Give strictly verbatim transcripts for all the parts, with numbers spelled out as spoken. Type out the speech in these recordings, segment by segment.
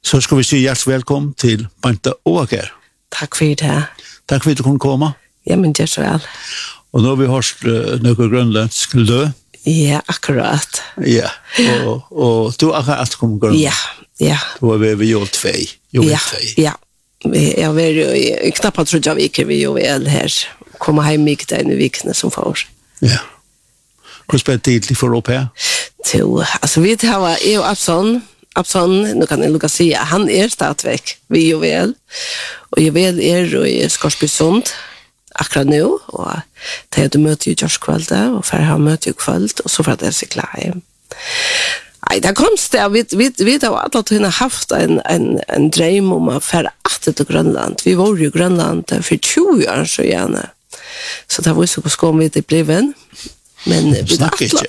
Så ska vi säga hjärtligt välkommen till Banta Åker. Tack för det. Tack för att du kunde komma. Ja, men det är så väl. Och nu har vi hört uh, några grönländsk lö. Ja, akkurat. Ja, och, och du har akkurat kommit grönland. Ja, ja. Du har varit vid Jol två. Ja, ja. Jag var ju knappt trodde jag gick vi ju väl här. Komma hem mycket där i veckan som får. Ja. Hur spelar det till för upp här? Jo, alltså vi har ju Abson. Abson, nu kan jag lugga säga, han är stadigväck vid Juvel. Och Juvel är i Skorsbysund akkurat nu. Och det är att möte ju Jorskvälde och för att ha möte ju kväll och så för att det är cykla hem. Nej, det är konstigt. Vi, vi, vi har alla tiden haft en, en, en dröm om att färra åter till Grönland. Vi var ju i Grönland för tjugo år så gärna. Så det var så på skål vi det blev en. Men vi snackar inte.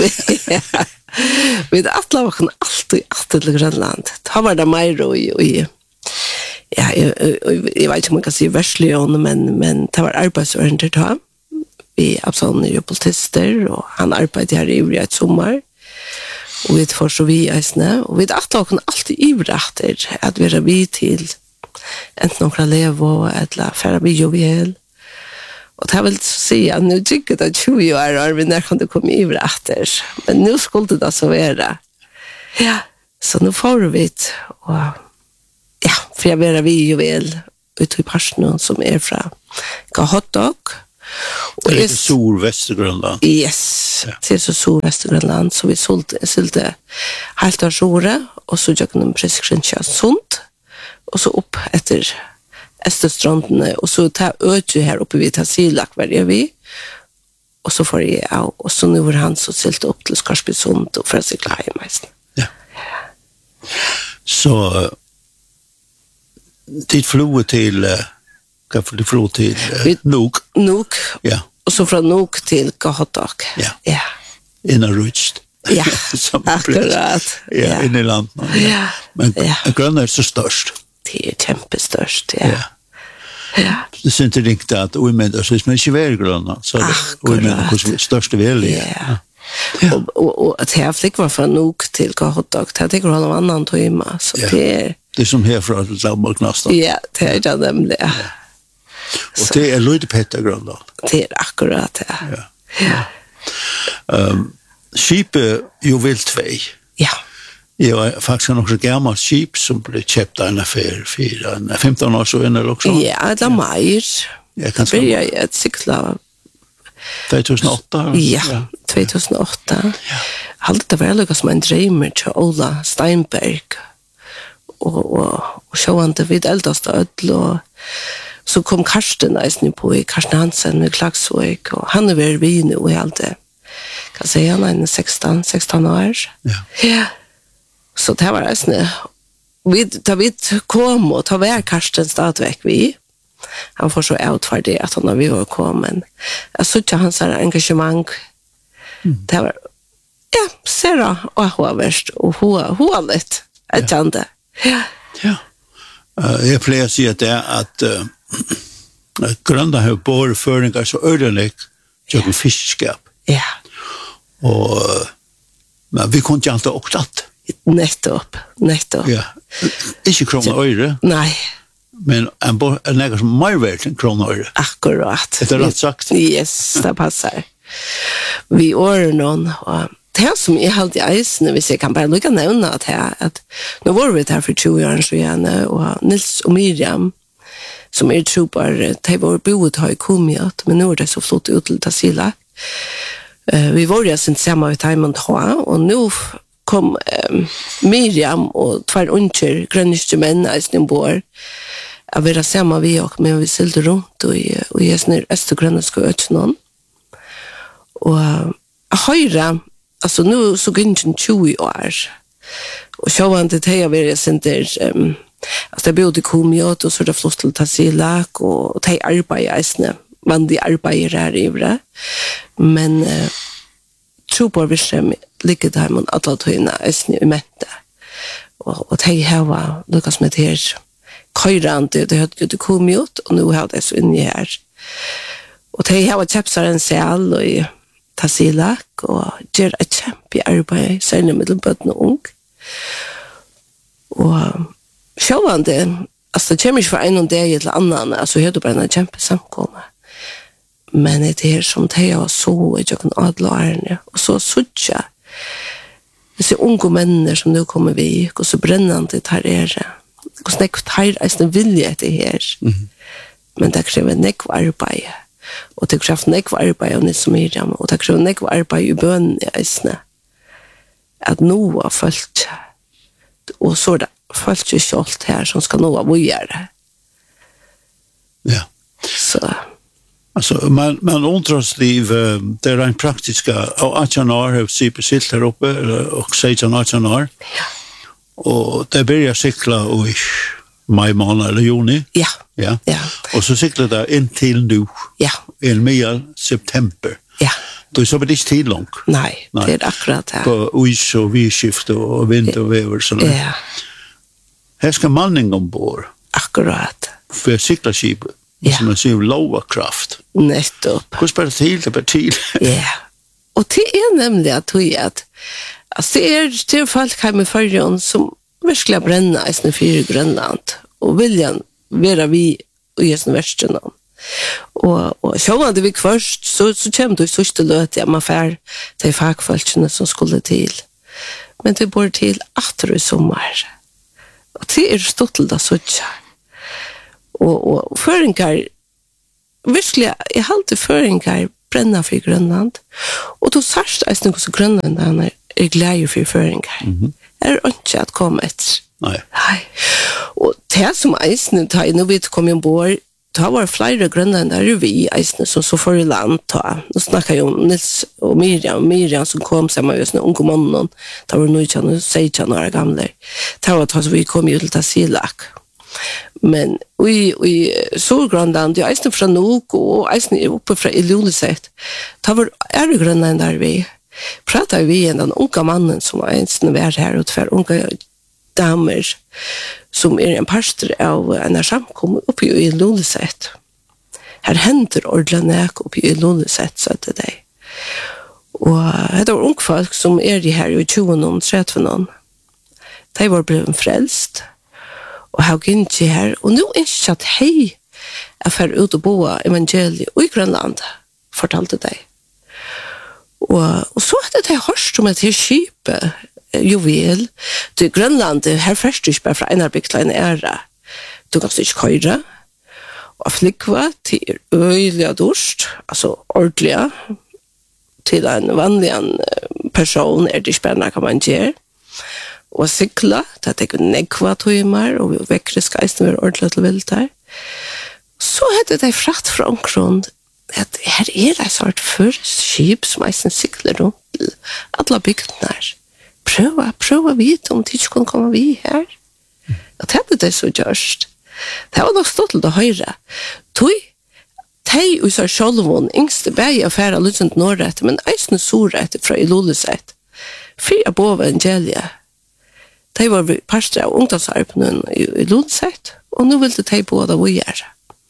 Vi alla var alltid alltid till Grönland. Det var det mer och i ja, jag, jag vet inte om man kan säga världsligen, men, men det var arbetsorienterat då. Vi absolut är politister och han arbetade här i ett sommar. Och vi får så vi äsne. Och vi alla kan alltid ivrätter att vi är vi till enten några levo eller färra vi joviel. Och det vill säga, nu tycker jag att tjugo år är vi när kan det komma ivrätter. Men nu skulle det så vara. Ja, så nu får vi det. Och ja, för jag vill vi joviel ute i personen som är från Gahotok. Och det är sur Västergrönland. Yes, ja. Det är så sur Västergrönland. Så vi sålde, sålde helt av Sjore och så jag kunde preskription sånt. Och så upp efter Österstranden och så tar öde här uppe vid Tassilak var vi. Och så får jag av. Och så nu var han så sålde upp till Skorsbysund och för att cykla hem. Ja. Så ditt flod till... Kan få det flå till uh, Nuuk. Nuuk. Ja. Och så från Nuuk till Gahotok. Ja. Ja. Innan Rutst. Ja, akkurat. Ja, ja, in i landet. Ja. Ja. Men ja. Grönland är så störst. Det är kämpestörst, ja. Ja. Ja. Det syns inte riktigt att oimända så men inte väl Grönland. Så oimända hos största väl. Ja. Ja. Ja. Och, och, och att jag fick vara från Nuuk till Gahotok. Det tycker jag någon annan tog hemma. Så ja. Det är... Det är som här från Lamborgnastan. Ja, det är det nämligen. Ja. Och så. Det är Lloyd Petter Grönland. Det är akkurat, ja. Ja. Ja. Um, skipet Juvel två. Ja. Det var faktiskt också ett gammalt skip som blev köpt av en affär för femton år sedan eller också. Ja, det är mer. Jag kan säga. Började jag att cykla. tjugohundraåtta. Ja, ja. tjugohundraåtta. Ja. Allt det var lika som en drömmer till Ola Steinberg. Och, och, och sjående vid eldaste ödel och så kom Karsten nästan på i Karsten Hansen med Klagsvik och han är väl vi nu i allt det. Kan säga han är sexton, sexton år. Ja. Ja. Så det var nästan vi tar vi kom och tar väl Karsten stadigväck vi. Han får så ut för det att han har vi har kommit. Jag såg hans engagemang. Mm. Det var ja, Sara och Håvärst och Hålet. Ett kände. Ja. Ja. Uh, jag plejer att säga det att uh, Grönland har både föringar så ödelägg till ja. Fiskeskap. Ja. Och uh, men vi kunde inte alltid åkt att. Nettopp, nettopp. Ja. Inte krona och öre. Nej. Men en bo en näga som mer värt än krona och öre. Akkurat. Det är rätt sagt. Yes, det passar. Vi år någon och det som är helt i eisen, hvis jeg kan bare lykke nevne at, her, at nå var vi her for tjugo år så gjerne, og Nils og Miriam, som er trupar, de var boet her i Kumiat, men nå er det så flott ut til Tassilak. Uh, vi var jo sin sammen i Taimond H, og nå kom um, Miriam og tvær unger, grønniske menn, eisen ombord, av være sammen vi og, men vi silte rundt, og jeg er sånn østgrønneske øtjennom. Og uh, høyre, alltså nu så går inte tjugo år. Och så var det det jag vill center um, alltså det bodde Kumiot och så det flott till Tassilak och det arbetar isne. Man de arbetar här i det. Men uh, tror på vi som ligger där man alla tyna isne i mätte. Och och det här var Lukas med det här köjrande det hade ju Kumiot och nu har det så inne här. Och det här var chapsar en sal och Tassilak og gjør et kjempearbeid, særlig med bøtten og ung. Og sjåvande, alltså det kommer inte för en och det till annan, alltså jag hade bara en kämpe samkomma. Men det är som det jag så i jag kan adla och så sucha. Det är unga människor som nu kommer vi, och så brännande det här är det. Och så nekv här är en vilja till här. Mm. Men det kräver nekv arbeid. Og det kräver nekv arbeid av Nils og Miriam, og det kräver nekv arbeid i bønnen i eisene. At noe følt, og så er det følt jo kjolt her som skal noe vågjøre. Ja. Så... Alltså man man undras liv det är en praktiska och atjanar har super sitt här uppe och sejan atjanar. Ja. Och det börjar cykla och i maj månad eller juni. Ja. Ja. Ja. Och så cyklar det in till nu. Ja. I maj september. Ja. Då är så det tid långt. Nej, Nej, det är akkurat det. På is och viskift och vind och väver så. Ja. Här ska manning ombord. Akkurat. För cyklarskip. Ja. Som man säger lova kraft. Nettopp. Hur spelar till det på tid? Ja. Och det är nämligen att att alltså det är till folk här med förrjön som verkligen bränna i sin fyra Grönland och viljan vara vi i sin värsten. Och och så var det vi först så så kom det så skulle löt ja man fär till fackfolkene som skulle till. Men det borde till åter i sommar. Och det är stort till det så och och föringar verkligen jag har alltid föringar bränna för Grönland och då särskilt är det så Grönland där är glädje för föringar. Mm-hmm. Är inte att komma ett. Nej. Nej. Och det som isen tar nu vet kommer ombord ta var flera grönländare vi isen som så för land ta. Nu snackar jag om Nils och Miriam, Miriam som kom samma just när unga mannen. Det var nu kan säga några gamla. Det var att vi kom ju till Tasilak. Men vi vi så Grönland jag är från Nok och är är uppe från Ilulissat. Det var är det grönländare vi pratar vi en den unga mannen som var ens var här och för unga damer som är en pastor av en samkom uppe i Ilulissat. Här händer ordentligt uppe i Ilulissat så att det. Och det var unga folk som är det här i tjugo och trettio någon. De var blivit frälst. Och har inte här och nu är inte att hej jag får ut och bo evangeliet i Grönland fortalte dig. Och och så hade det hörst om ett här skip juvel till Grönland här först du bara från en arbetsklein era. Du kan sig köra och flikva till öliga dorst alltså ordliga till en vanlig person är det spännande kan man göra. Og cykla, det tek nekva tøymar, og vi vekkre skeisten vi ordentlig til vilt her. Så hadde det fratt fra omkron, at her er det sort først skip som eisen sykler rundt alle bygdene her. Prøva, prøva vite om de ikke kunne komme vi her. Og det hadde det så gjørst. Det var nok stått til å høre. Tøy, tei og så sjølvån, yngste bæg affæra lutsent norrett, men eisen sorrett fra Ilulissat. Fyra på evangeliet. De var pastor av ungdomsarpen i, i Lundsett, og nu ville de båda vi gjøre.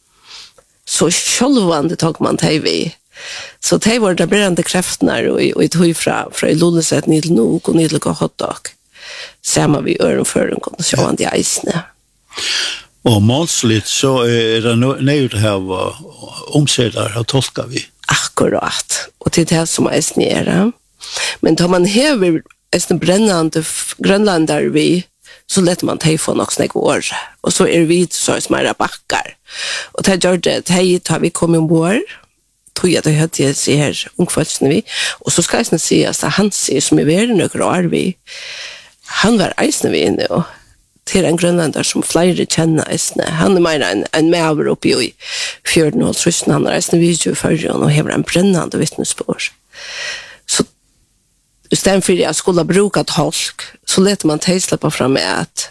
Så sjølvande tok man de vi. Så de var de brennende kreftene og, og tog fra, fra i Lundsett ned til Nok og ned til Hotdog. Samma vi øren før en kunne sjående i eisene. Og målslitt så er det nøyde her omsedere har tolka vi. Akkurat. Og til det som eisene er. Men tar man hever en brännande grönlandare vi så lätt man ta få något snägg år och så är vi så är smärra backar och det gör det det tar vi kommer ombord tror jag det hade jag se här ungefär vi och så ska jag se att han ser som är värre några år vi han var isen vi nu till en grönlandare som flera känner isen han är mer en en mer uppe i fjärden och trusten han är isen vi ju förrjön och har en brännande vittnesbörd så istället för att jag skulle bruka tolk så lät man till släppa fram med att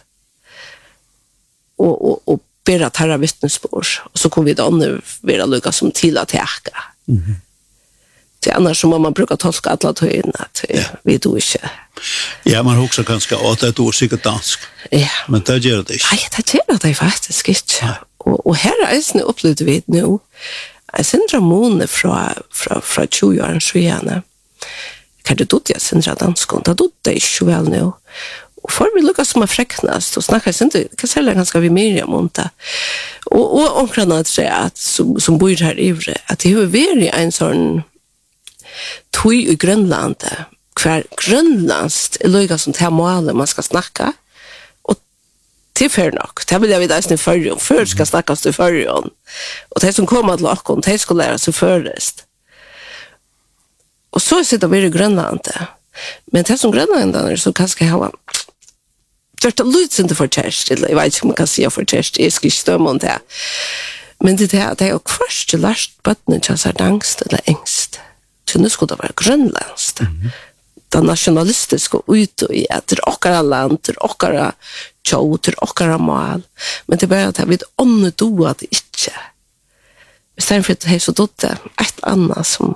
och, och, och bera tarra vittnesbord och så kom vi då nu vara lycka som till att täcka. Mm. Till annars så må man bruka tolka alla tøyene att ja. Vi då inte. Ja, man också ganska åt ett ord sikkert dansk. Ja. Men det gör det inte. Nej, det gör det faktiskt inte. Ja. Och, och här är det upplevt vi nu. Jag syndrar måne från från från tjugo år sedan. Kan det dotta sindra danskon, det dotta ikke vel nu. Och för vi lukas som att fräcknas och snackar inte kan säga ganska vi Miriam om det. Och och omkring att säga att som som bor här i att det är väldigt en sån tui i Grönland kvar Grönlands är lukas som det målet man ska snacka. Och till för nog. Det vill jag vidare för ju för ska snackas till för ju. Och det som kommer att locka och det ska lära sig förrest. Och så sitter vi i Grönland. Men det som grönländarna så kanske ha gjort det lite inte för tjärst. Jag vet inte om man kan säga för tjärst. Jag ska inte stömma om det. Men det är det är också först till lärt bötterna till att angst eller ängst. Så nu skulle det vara grönländskt. Mm. Det nationalistiska ut i att det är åkara land, det är åkara tjå, det är åkara mal. Men det är bara att jag vet om det då att det inte. Istället för att det är så dotte ett annat som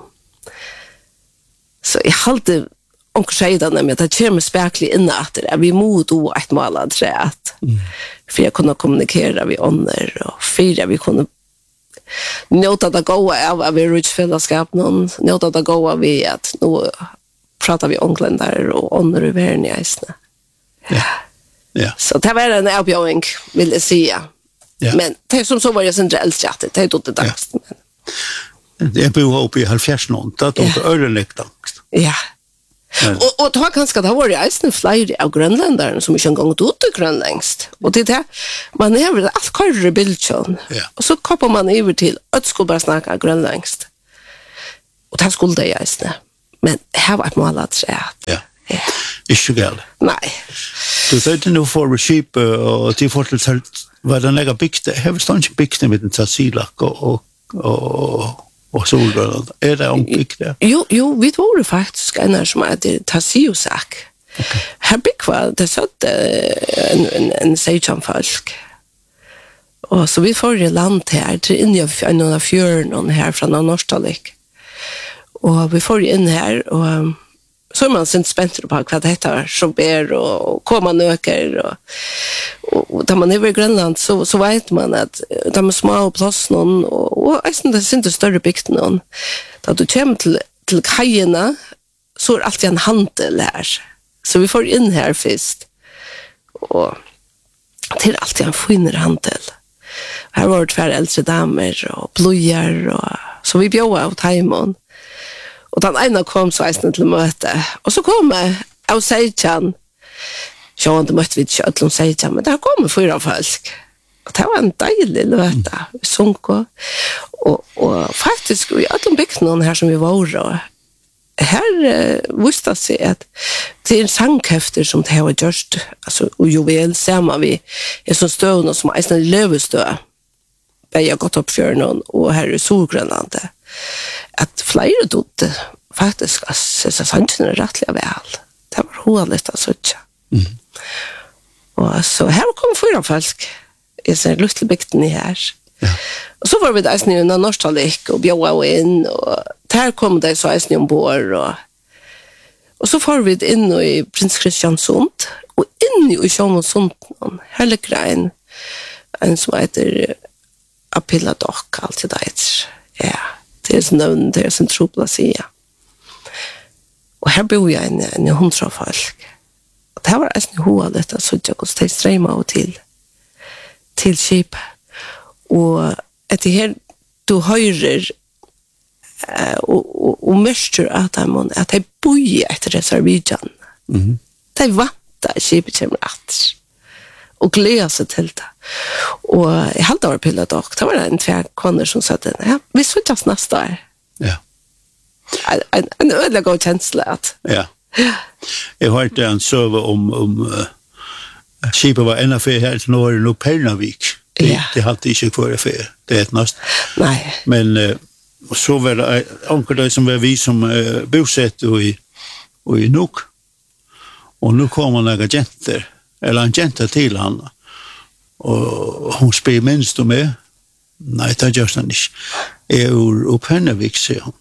så jag hade onkel säger när jag tar mig spekli in att det är vi mod och ett målad träet. Mm. För jag kunde kommunicera vi ånder och fyra vi kunde njóta det goda av att vi är fällskap någon njóta det goda av vi att nu pratar vi ångländare och ånder i världen i äsna. Ja. Ja. Så det var en avbjörning vill jag säga. Ja. Men det är som så var jag sen älskat det är inte dags. Ja. Det är bor upp i halvfjerds någon att det är öronligt angst. Ja. Men. Och och då kanske det har varit ästen flera av grönländarna som inte en gång ut i grönlängst. Och det där man är väl allt kör bildschon. Ja. Och så kopplar man över till att skulle bara snacka grönlängst. Och det skulle det ästen. Men här var ett mål att säga. Ja. Ja. Inte galt. Nej. Du vet nu för skip och till fortsätt var den lägga byggt. Här var stånd inte byggt med den tassilak och och och solgröna. Är det omkring det? Jo, jo, vi var faktiskt en som heter Tassiosak. Okay. Här byggde det satt en, en, en sejtjanfolk. Och så vi får i land här, till in i en av fjörnen här från Norrstalik. Och vi får in här och så är man sen spänt på vad det heter, som ber och komma nöker och och där man är i Grönland så så vet man att de är små plats någon och och det är inte större byggt någon. Då du kommer till till kajerna så är alltid en handel här. Så vi får in här först. Och det är alltid en finare handel. Här var det två äldre damer och blojar och så vi bjöd av Taimon. Och den ena kom så ästen till möte. Och så kom jag av Seitjan. Jag har inte mött vid kött om Seitjan, men där kom fyra folk. Och det var en dejlig löta. Vi sunk och, och, och faktiskt, vi hade de byggt någon här som vi var. Och här uh, visste det sig att det är en sanghäfter som det har gjort. Alltså, och juvel samma vi är som stövna som ästen i Lövestö. Där jag gått upp för någon och här i Solgrönland. Att flera dotte faktiskt så sanningen är rättliga väl. Det var roligt att söka. Mm. Och så här kom fyra folk i sin lustbygden i här. Ja. Och så var vi där i Norrstalik och bjöd in och där kom det så här ombord och och så får vi in i Prins Kristiansund och in i Kristiansund här ligger en en som heter Apilla Dock alltid där. Ja. Det är sin navn, det är sin troplasia. Och här bor jag en, en hundra folk. Och det här var en hoa detta, så jag kunde ta strömma och till, till kip. Och att det här, du hörer uh, och, och, och mörster att de, att de bor efter Reservidjan. Mm. De vantar kipet kommer att och gläder sig till det. Och jag hade varit pillat och det var en två kvinnor som sa ja, vi switchas nästa år. Ja. En, en, en ödla god känsla att. Ja. Jag har hört en söva om, om uh, skipet var ena för här till norr i Pernavik. Det, ja. Det hade inte kvar för det är ett näst. Nej. Men uh, så var det onkel det som var vi som uh, bosatt i, i Nuuk. Och nu kommer några jenter eller en jenta till han. Og hun spiller minst du med. Nei, det gjør han ikke. Jeg er oppe henne, sier hun.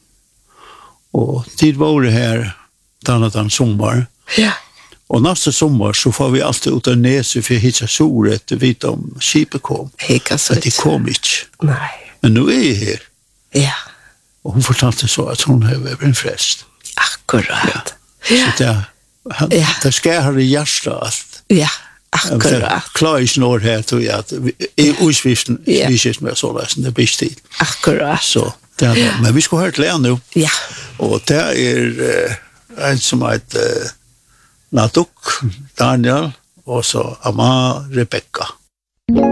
Og tid var det her, den den sommar. Ja. Og næste sommar så får vi alltid ut av nese for å hitte soret til vite om skipet kom. Hika så. Men de kom ikke. Nei. Men nu er jeg her. Ja. Og hun fortalte så at hun har vært en frest. Akkurat. Ja. Så det, han, ja. Det skär i hjärtat att Ja, akkurat. Klar ikke når her, tror jeg, at i utsviften, Ja. vi ikke med så løsning, det blir ikke tid. Akkurat. Så, det er det. Men vi skal høre til det nå. Ja. Og det er uh, en som heter uh, Natuk, Daniel, og så Ama Rebecca.